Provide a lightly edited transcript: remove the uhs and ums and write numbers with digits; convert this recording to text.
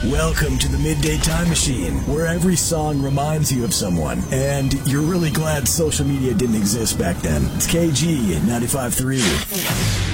Welcome to the Midday Time Machine, where every song reminds you of someone, and you're really glad social media didn't exist back then. It's KG 95.3.